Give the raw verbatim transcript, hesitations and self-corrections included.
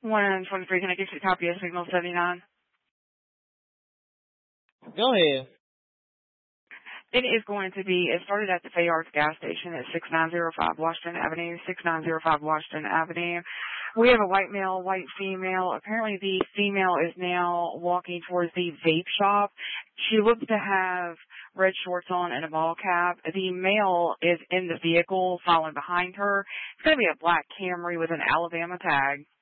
one twenty-three, can I get you a copy of Signal seventy-nine? Go ahead. It is going to be, it started at the Fayard's gas station at six nine zero five Washington Avenue, six nine zero five Washington Avenue. We have a white male, white female. Apparently the female is now walking towards the vape shop. She looks to have red shorts on and a ball cap. The male is in the vehicle following behind her. It's going to be a black Camry with an Alabama tag.